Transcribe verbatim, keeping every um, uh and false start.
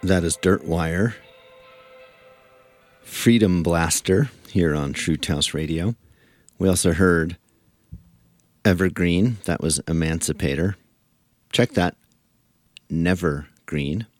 That is Dirtwire. Freedom Blaster here on Truth House Radio. We also heard Evergreen. That was Emancipator. Check that. Nevergreen.